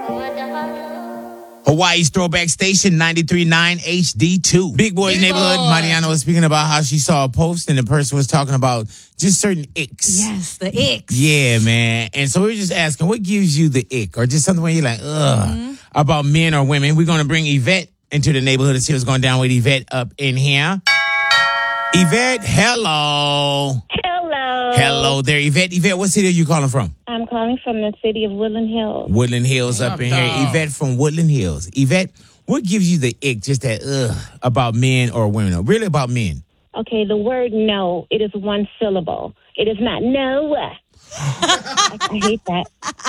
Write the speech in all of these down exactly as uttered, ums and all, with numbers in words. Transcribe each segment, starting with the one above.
Hawaii's throwback station, ninety-three point nine H D two. Big Boy's Big Neighborhood. Boy. Mariana was speaking about how she saw a post and the person was talking about just certain icks. Yes, the icks. Yeah, man. And so we were just asking, what gives you the ick? Or just something where you're like, ugh, mm-hmm. about men or women. We're going to bring Yvette into the neighborhood and see what's going down with Yvette up in here. Yvette, hello. Hello. Hello there, Yvette. Yvette, what city are you calling from? I'm calling from the city of Woodland Hills. Woodland Hills up in here. Yvette from Woodland Hills. Yvette, what gives you the ick, just that ugh, about men or women? Or really about men? Okay, the word no, it is one syllable. It is not no. I, I hate that.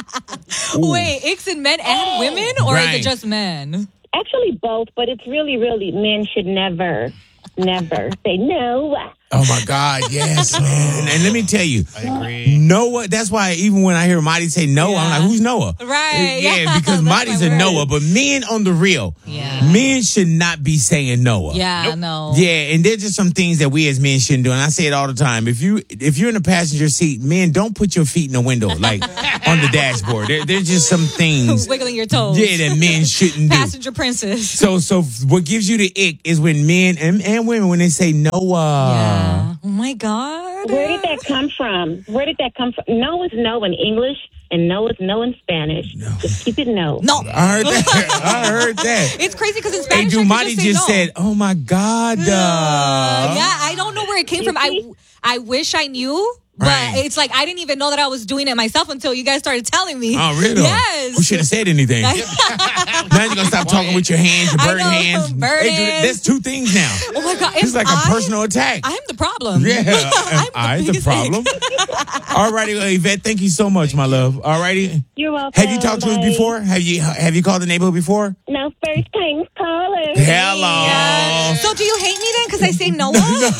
Ooh. Wait, icks in men and women? Or right. is it just men? Actually, both, but it's really, really, men should never, never say no. Oh, my God, yes, man. And let me tell you, I agree. Noah, that's why even when I hear Marty say Noah, Yeah. I'm like, who's Noah? Right. Yeah, Yeah, because that's Marty's my a word. Noah, but men on the real, Yeah. men should not be saying Noah. Yeah, Nope. no. Yeah, and there's just some things that we as men shouldn't do. And I say it all the time. If you if you're in the passenger seat, men, don't put your feet in the window, like on the dashboard. There, there's just some things, Wiggling your toes. yeah, that men shouldn't do. Passenger princess. So, so what gives you the ick is when men and, and women when they say Noah. Yeah. Oh my God. Where did that come from? Where did that come from? No is no in English, and no is no in Spanish. No. Just keep it no. No. I heard that. I heard that. It's crazy because in Hey, Spanish, I Dumati can just, say just no. said, "Oh my God." Uh, Uh, yeah, I don't know where it came from. I, I wish I knew. But Right. it's like I didn't even know that I was doing it myself until you guys started telling me. Oh, really? Yes. We should have said anything. Now you're gonna stop talking with your hands, your I bird know, hands. bird Hey, hands. that's two things now. Oh my God. It's like a I- personal attack. I'm the problem. Yeah, am I'm I the the biggest problem? All righty, well, Yvette, thank you so much, my love. All righty. You're welcome. Have you talked to us Bye. before? Have you have you called the neighborhood before? No, first time caller. Hello. Yeah. So do you hate me then because I say Noah?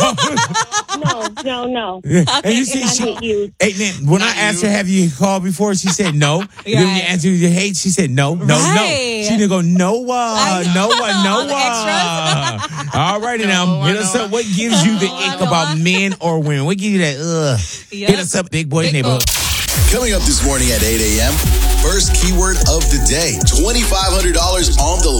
No, no, no. And you see, I she, hate you. hey, then, when I Not asked you. her, have you called before? She said no. And then when you Right. answered you hate, she said no, no, no. Right. She didn't go Noah, I know. Noah, All the Noah. All righty now, Noah, hit us Noah. up. What gives you the Noah, ick about Noah. men or women? What gives you that ugh? Yep. Hit us up, Big Boy Big Neighborhood. Coming up this morning at eight a.m., first keyword of the day. twenty-five hundred dollars on the